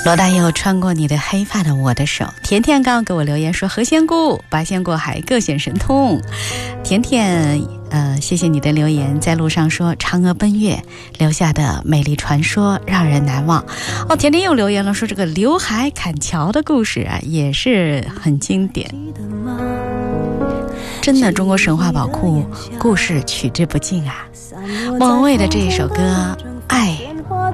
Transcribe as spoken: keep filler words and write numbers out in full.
罗大佑穿过你的黑发的我的手。甜甜刚刚给我留言说，何仙姑八仙过海各显神通。甜甜呃，谢谢你的留言，在路上说嫦娥奔月留下的美丽传说让人难忘。哦，甜甜又留言了，说这个刘海砍桥的故事啊也是很经典。真的，中国神话宝库故事取之不尽啊。莫文蔚的这一首歌《爱》